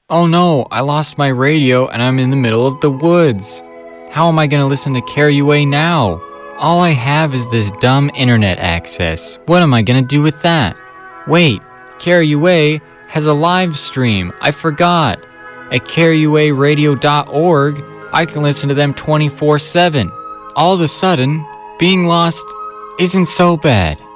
Oh no, I lost my radio and I'm in the middle of the woods. How am I going to listen to KRUA now? All I have is this dumb internet access. What am I going to do with that? Wait, KRUA has a live stream. I forgot. At KRUAradio.org, I can listen to them 24/7. All of a sudden, being lost isn't so bad.